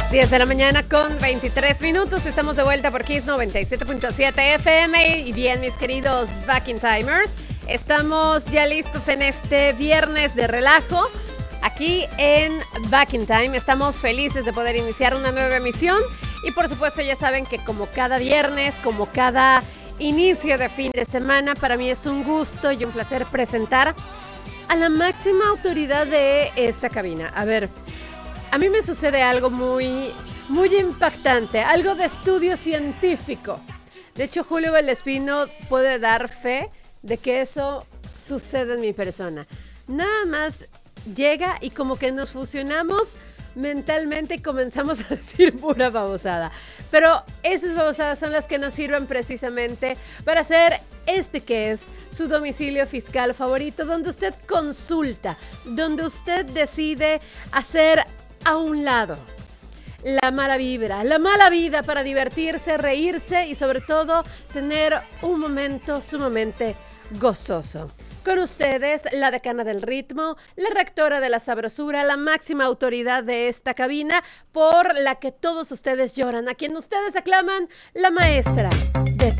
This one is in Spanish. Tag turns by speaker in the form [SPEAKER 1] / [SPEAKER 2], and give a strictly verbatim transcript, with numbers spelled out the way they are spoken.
[SPEAKER 1] diez de la mañana con veintitrés minutos. Estamos de vuelta por Kiss noventa y siete punto siete F M. Y bien, mis queridos Back in Timers, estamos ya listos en este viernes de relajo. Aquí en Back in Time estamos felices de poder iniciar una nueva emisión. Y por supuesto ya saben que como cada viernes, como cada inicio de fin de semana, para mí es un gusto y un placer presentar a la máxima autoridad de esta cabina. A ver, a mí me sucede algo muy, muy impactante, algo de estudio científico. De hecho, Julio Valdespino puede dar fe de que eso sucede en mi persona. Nada más llega y como que nos fusionamos mentalmente y comenzamos a decir pura babosada. Pero esas babosadas son las que nos sirven precisamente para hacer este que es su domicilio fiscal favorito, donde usted consulta, donde usted decide hacer a un lado la mala vibra, la mala vida para divertirse, reírse y sobre todo tener un momento sumamente gozoso. Con ustedes, la decana del ritmo, la rectora de la sabrosura, la máxima autoridad de esta cabina, por la que todos ustedes lloran, a quien ustedes aclaman, la maestra de